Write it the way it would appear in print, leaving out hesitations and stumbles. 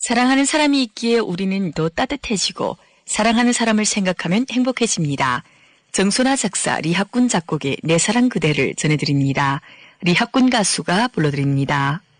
사랑하는 사람이 있기에 우리는 더 따뜻해지고 사랑하는 사람을 생각하면 행복해집니다. 정순아 작사, 리학군 작곡의 내 사랑 그대를 전해드립니다. 리학군 가수가 불러드립니다.